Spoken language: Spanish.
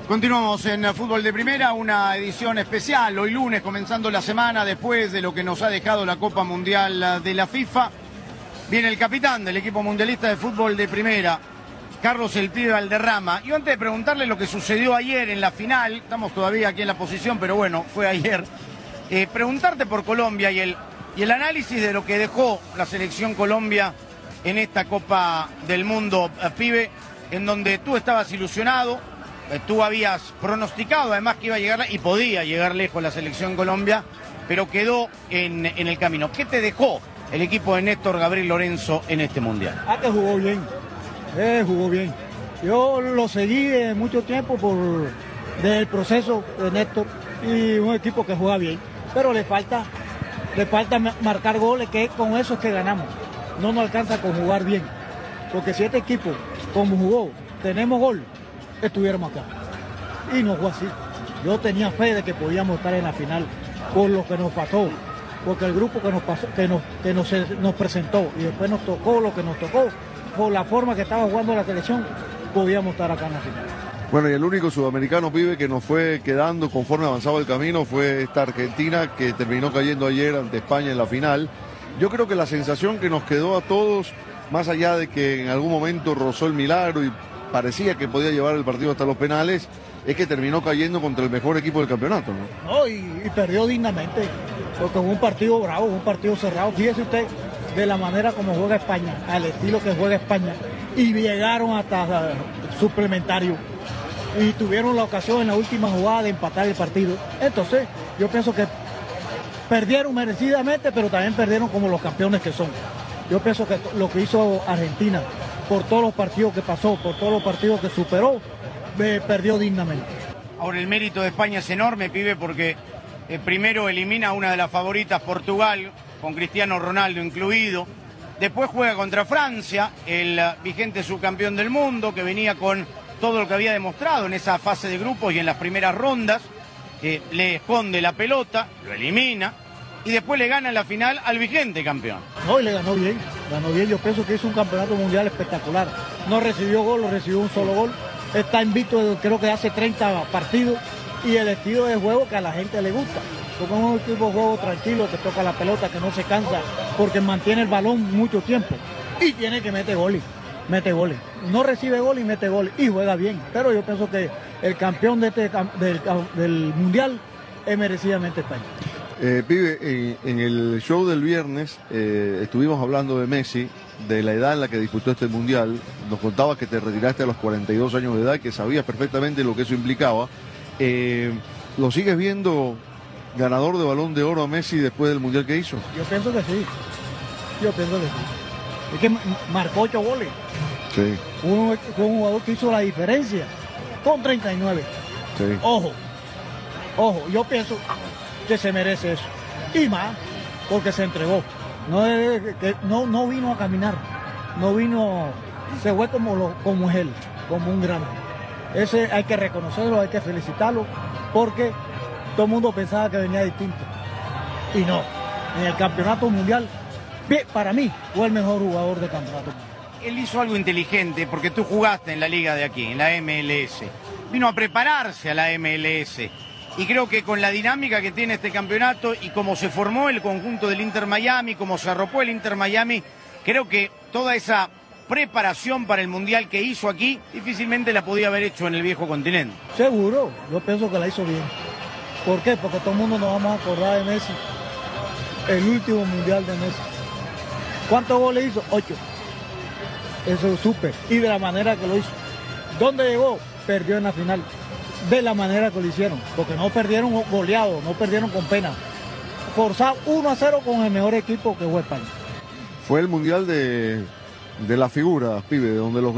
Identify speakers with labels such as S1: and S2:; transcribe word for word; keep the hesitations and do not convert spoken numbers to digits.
S1: Continuamos en Fútbol de Primera, una edición especial, hoy lunes, comenzando la semana después de lo que nos ha dejado la Copa Mundial de la FIFA. Viene el capitán del equipo mundialista de Fútbol de Primera, Carlos El Pibe Valderrama. Y antes de preguntarle lo que sucedió ayer en la final, estamos todavía aquí en la posición, pero bueno, fue ayer, eh, preguntarte por Colombia y el, y el análisis de lo que dejó la selección Colombia en esta Copa del Mundo, eh, Pibe, en donde tú estabas ilusionado. Tú habías pronosticado además que iba a llegar y podía llegar lejos la selección Colombia, pero quedó en, en el camino. ¿Qué te dejó el equipo de Néstor Gabriel Lorenzo en este Mundial?
S2: Ah, que jugó bien, eh, jugó bien. Yo lo seguí de mucho tiempo por del proceso de Néstor y un equipo que juega bien, pero le falta, le falta marcar goles, que con eso es que ganamos. No nos alcanza con jugar bien, porque si este equipo, como jugó, tenemos gol, estuviéramos acá. Y no fue así. Yo tenía fe de que podíamos estar en la final por lo que nos pasó, porque el grupo que nos pasó, que nos, que nos, nos presentó y después nos tocó lo que nos tocó, por la forma que estaba jugando la selección, podíamos estar acá en la final.
S3: Bueno, y el único sudamericano, Pibe, que nos fue quedando conforme avanzaba el camino fue esta Argentina, que terminó cayendo ayer ante España en la final. Yo creo que la sensación que nos quedó a todos, más allá de que en algún momento rozó el milagro y parecía que podía llevar el partido hasta los penales, es que terminó cayendo contra el mejor equipo del campeonato, ¿no?
S2: No, y, y perdió dignamente, porque fue un partido bravo, un partido cerrado. Fíjese usted de la manera como juega España, al estilo que juega España, y llegaron hasta uh, suplementario, y tuvieron la ocasión en la última jugada de empatar el partido. Entonces, yo pienso que perdieron merecidamente, pero también perdieron como los campeones que son. Yo pienso que lo que hizo Argentina, por todos los partidos que pasó, por todos los partidos que superó, eh, perdió dignamente.
S1: Ahora el mérito de España es enorme, Pibe, porque eh, primero elimina a una de las favoritas, Portugal, con Cristiano Ronaldo incluido. Después juega contra Francia, el uh, vigente subcampeón del mundo, que venía con todo lo que había demostrado en esa fase de grupos y en las primeras rondas. Eh, le esconde la pelota, lo elimina, y después le gana en la final al vigente campeón.
S2: No, y le ganó bien, ganó bien. Yo pienso que hizo un campeonato mundial espectacular. No recibió gol, no recibió un solo gol. Está invicto, creo que hace treinta partidos, y el estilo de juego que a la gente le gusta. Porque es un tipo de juego tranquilo, que toca la pelota, que no se cansa, porque mantiene el balón mucho tiempo. Y tiene que meter goles, mete goles. No recibe gol y mete goles, y juega bien. Pero yo pienso que el campeón de este, del, del mundial es merecidamente España.
S3: Eh, Pibe, en, en el show del viernes eh, estuvimos hablando de Messi, de la edad en la que disputó este mundial. Nos contabas que te retiraste a los cuarenta y dos años de edad, que sabías perfectamente lo que eso implicaba. Eh, ¿Lo sigues viendo ganador de Balón de Oro a Messi después del mundial que hizo?
S2: Yo pienso que sí, yo pienso que sí. Es que marcó ocho goles.
S3: Sí.
S2: Un, fue un jugador que hizo la diferencia con treinta y nueve.
S3: Sí.
S2: Ojo, ojo, yo pienso que se merece eso. Y más, porque se entregó. No, que no, no vino a caminar, no vino, se fue como, lo, como es él, como un grande. Ese hay que reconocerlo, hay que felicitarlo, porque todo el mundo pensaba que venía distinto. Y no, en el campeonato mundial, para mí, fue el mejor jugador de campeonato.
S1: Él hizo algo inteligente, porque tú jugaste en la liga de aquí, en la M L S. Vino a prepararse a la M L S. Y creo que con la dinámica que tiene este campeonato y cómo se formó el conjunto del Inter Miami, cómo se arropó el Inter Miami, creo que toda esa preparación para el Mundial que hizo aquí, difícilmente la podía haber hecho en el viejo continente.
S2: Seguro, yo pienso que la hizo bien. ¿Por qué? Porque todo el mundo nos vamos a acordar de Messi. El último Mundial de Messi. ¿Cuántos goles hizo? Ocho. Eso es súper. Y de la manera que lo hizo. ¿Dónde llegó? Perdió en la final. De la manera que lo hicieron, porque no perdieron goleado, no perdieron con pena. Forzado uno a cero con el mejor equipo que fue España.
S3: Fue el mundial de, de la figura, Pibe, donde los